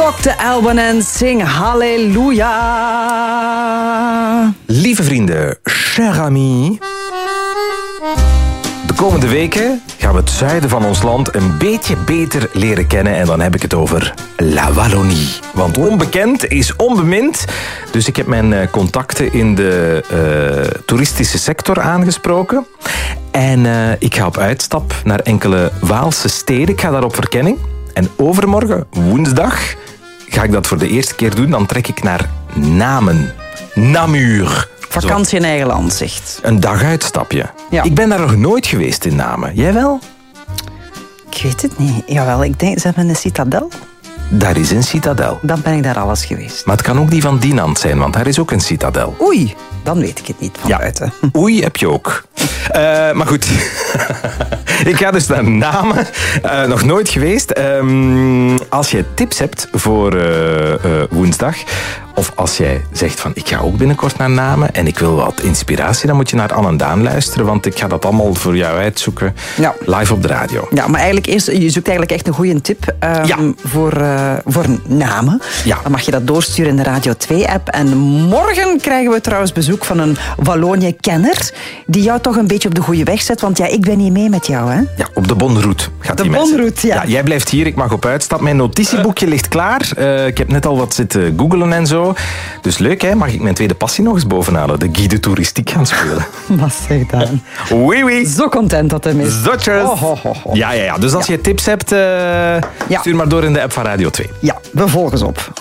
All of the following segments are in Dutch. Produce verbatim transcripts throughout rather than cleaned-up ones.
dokter Alban en Sing Halleluja. Lieve vrienden, cher ami. De komende weken gaan we het zuiden van ons land een beetje beter leren kennen. En dan heb ik het over La Wallonie. Want onbekend is onbemind. Dus ik heb mijn contacten in de uh, toeristische sector aangesproken. En uh, ik ga op uitstap naar enkele Waalse steden. Ik ga daar op verkenning. En overmorgen, woensdag, ga ik dat voor de eerste keer doen. Dan trek ik naar Namen. Namur. Vakantie in eigen land, zegt. Een daguitstapje. Ja. Ik ben daar nog nooit geweest in Namen. Jij wel? Ik weet het niet. Jawel, ik denk, ze hebben een citadel. Daar is een citadel. Dan ben ik daar alles geweest. Maar het kan ook die van Dinant zijn, want daar is ook een citadel. Oei, dan weet ik het niet van ja. buiten. Oei heb je ook. Uh, maar goed. Ik ga dus naar Namen. Uh, nog nooit geweest. Um, als je tips hebt voor uh, uh, woensdag... Of als jij zegt van, ik ga ook binnenkort naar Namen en ik wil wat inspiratie, dan moet je naar Anne en Daan luisteren, want ik ga dat allemaal voor jou uitzoeken, ja. Live op de radio. Ja, maar eigenlijk eerst, je zoekt eigenlijk echt een goede tip um, ja. voor, uh, voor Namen. Ja. Dan mag je dat doorsturen in de Radio twee app. En morgen krijgen we trouwens bezoek van een Wallonië-kenner die jou toch een beetje op de goede weg zet, want ja, ik ben niet mee met jou, hè? Ja, op de Bonroute gaat de die Bonroute, ja. ja. Jij blijft hier, ik mag op uitstap. Mijn notitieboekje ligt klaar. Uh, ik heb net al wat zitten googelen en zo. Dus leuk, hè? Mag ik mijn tweede passie nog eens bovenhalen? De guide toeristiek gaan spelen. Wat zeg dan? Oui, oui. Zo content dat hem is. Zotjes. Oh, oh, oh, oh. Ja, ja, ja. Dus als ja. je tips hebt, uh, ja. stuur maar door in de app van Radio twee. Ja, we volgen ze op.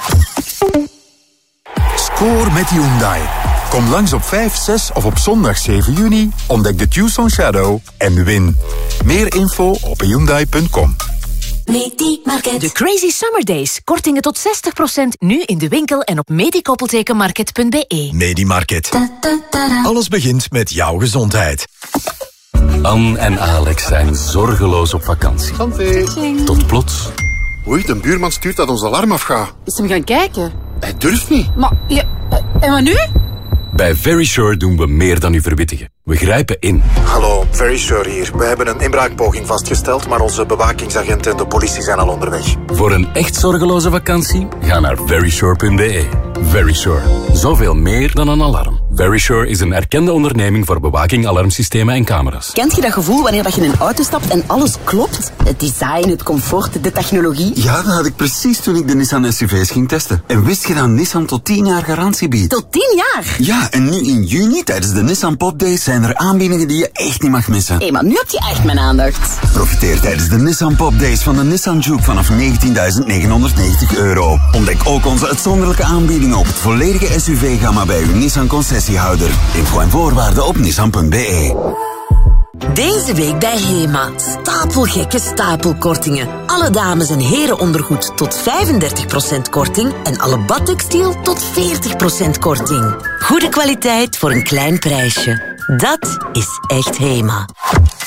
Score met Hyundai. Kom langs op vijf, zes of op zondag zeven juni. Ontdek de Tucson Shadow en win. Meer info op hyundai punt com. Medimarket. De Crazy Summer Days. Kortingen tot zestig procent nu in de winkel en op medikoppeltekenmarket punt be. Medimarket. Alles begint met jouw gezondheid. Anne en Alex zijn zorgeloos op vakantie. Santé. Tot plots. Oei, de buurman stuurt dat ons alarm afgaat. Is hem gaan kijken? Hij durft niet. Maar, ja, en wat nu? Bij Very Sure doen we meer dan u verwittigen. We grijpen in. Hallo, Very Sure hier. We hebben een inbraakpoging vastgesteld, maar onze bewakingsagenten en de politie zijn al onderweg. Voor een echt zorgeloze vakantie, ga naar very sure punt be. Very Sure. Zoveel meer dan een alarm. Very Sure is een erkende onderneming voor bewaking, alarmsystemen en camera's. Kent je dat gevoel wanneer dat je in een auto stapt en alles klopt? Het design, het comfort, de technologie. Ja, dat had ik precies toen ik de Nissan S U V's ging testen. En wist je dat Nissan tot tien jaar garantie biedt? Tot tien jaar? Ja, en nu in juni tijdens de Nissan Pop Days zijn er aanbiedingen die je echt niet mag missen. Hé, hey, maar nu heb je echt mijn aandacht. Profiteer tijdens de Nissan Pop Days van de Nissan Juke vanaf negentienduizend negenhonderdnegentig euro. Ontdek ook onze uitzonderlijke aanbiedingen op het volledige S U V-gamma bij uw Nissan concessiehouder. Info en voorwaarden op nissan punt be. Deze week bij Hema. Stapelgekke stapelkortingen. Alle dames- en herenondergoed tot vijfendertig procent korting en alle badtextiel tot veertig procent korting. Goede kwaliteit voor een klein prijsje. Dat is echt Hema.